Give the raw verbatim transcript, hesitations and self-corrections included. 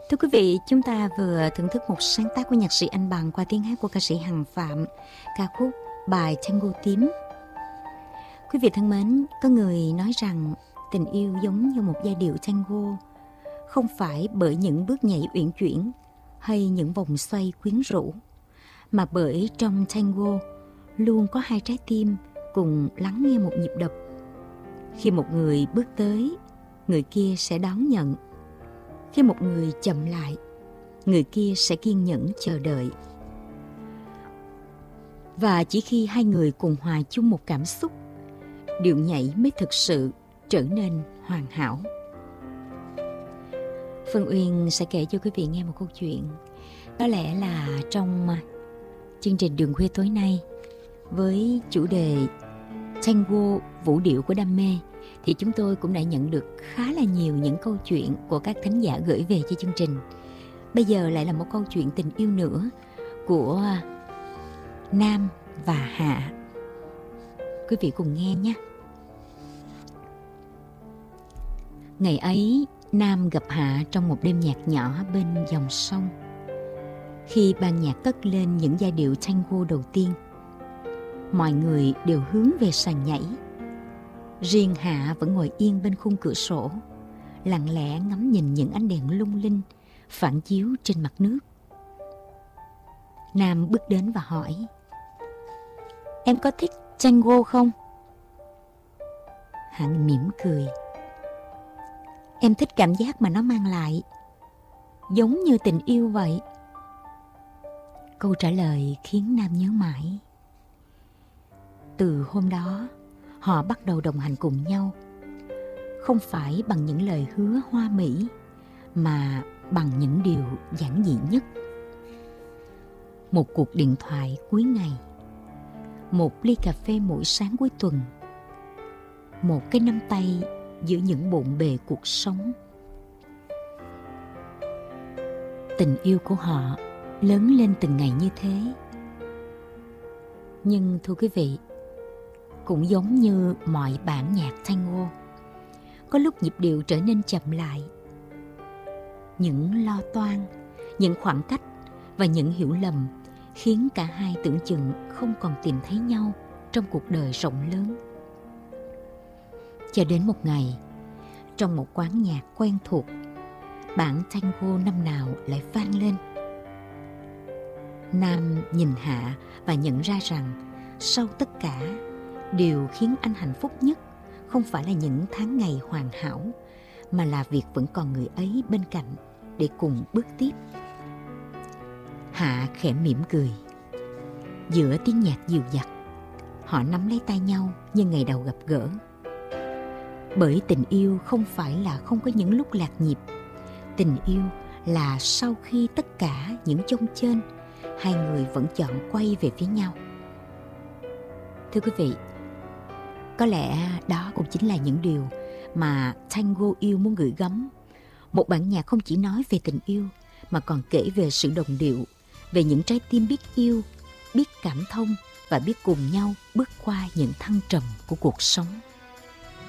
Thưa quý vị, chúng ta vừa thưởng thức một sáng tác của nhạc sĩ Anh Bằng qua tiếng hát của ca sĩ Hằng Phạm, ca khúc Bài Tango Tím. Quý vị thân mến, có người nói rằng tình yêu giống như một giai điệu tango, không phải bởi những bước nhảy uyển chuyển hay những vòng xoay quyến rũ, mà bởi trong tango luôn có hai trái tim cùng lắng nghe một nhịp đập. Khi một người bước tới, người kia sẽ đón nhận. Khi một người chậm lại, người kia sẽ kiên nhẫn chờ đợi. Và chỉ khi hai người cùng hòa chung một cảm xúc, điệu nhảy mới thực sự trở nên hoàn hảo. Phương Uyên sẽ kể cho quý vị nghe một câu chuyện. Có lẽ là trong chương trình Đường Khuya tối nay, với chủ đề Tango vũ điệu của đam mê, thì chúng tôi cũng đã nhận được khá là nhiều những câu chuyện của các thính giả gửi về cho chương trình. Bây giờ lại là một câu chuyện tình yêu nữa của Nam và Hạ. Quý vị cùng nghe nhé. Ngày ấy, Nam gặp Hạ trong một đêm nhạc nhỏ bên dòng sông. Khi ban nhạc cất lên những giai điệu tango đầu tiên, mọi người đều hướng về sàn nhảy. Riêng Hạ vẫn ngồi yên bên khung cửa sổ, lặng lẽ ngắm nhìn những ánh đèn lung linh phản chiếu trên mặt nước. Nam bước đến và hỏi: "Em có thích tango không?" Hạ mỉm cười: "Em thích cảm giác mà nó mang lại, giống như tình yêu vậy." Câu trả lời khiến Nam nhớ mãi. Từ hôm đó, họ bắt đầu đồng hành cùng nhau, không phải bằng những lời hứa hoa mỹ, mà bằng những điều giản dị nhất. Một cuộc điện thoại cuối ngày, một ly cà phê mỗi sáng cuối tuần, một cái nắm tay giữa những bộn bề cuộc sống. Tình yêu của họ lớn lên từng ngày như thế. Nhưng thưa quý vị, cũng giống như mọi bản nhạc tango, có lúc nhịp điệu trở nên chậm lại. Những lo toan, những khoảng cách và những hiểu lầm khiến cả hai tưởng chừng không còn tìm thấy nhau trong cuộc đời rộng lớn. Cho đến một ngày, trong một quán nhạc quen thuộc, bản tango năm nào lại vang lên. Nam nhìn Hạ và nhận ra rằng sau tất cả, điều khiến anh hạnh phúc nhất không phải là những tháng ngày hoàn hảo, mà là việc vẫn còn người ấy bên cạnh để cùng bước tiếp. Hạ khẽ mỉm cười. Giữa tiếng nhạc dịu dặt, họ nắm lấy tay nhau như ngày đầu gặp gỡ. Bởi tình yêu không phải là không có những lúc lạc nhịp. Tình yêu là sau khi tất cả những chông chênh, hai người vẫn chọn quay về phía nhau. Thưa quý vị, có lẽ đó cũng chính là những điều mà tango yêu muốn gửi gắm. Một bản nhạc không chỉ nói về tình yêu, mà còn kể về sự đồng điệu, về những trái tim biết yêu, biết cảm thông và biết cùng nhau bước qua những thăng trầm của cuộc sống.